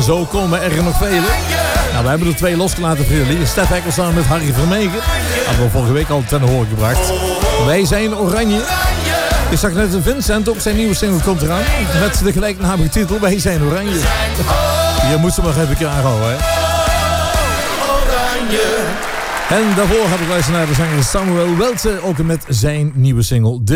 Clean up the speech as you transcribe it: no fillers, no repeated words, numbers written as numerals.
En zo komen er nog vele. Nou, we hebben er 2 losgelaten voor jullie. Stef Ekkel samen met Harry Vermegen. Hadden we vorige week al ten horen gebracht. Wij zijn Oranje. Ik zag net een Vincent, ook zijn nieuwe single komt eraan. Met de gelijknamige titel, Wij zijn Oranje. Je moet ze maar even klaar houden, hè. Oranje. En daarvoor heb ik luisterd naar de zanger Samuel Welte, ook met zijn nieuwe single.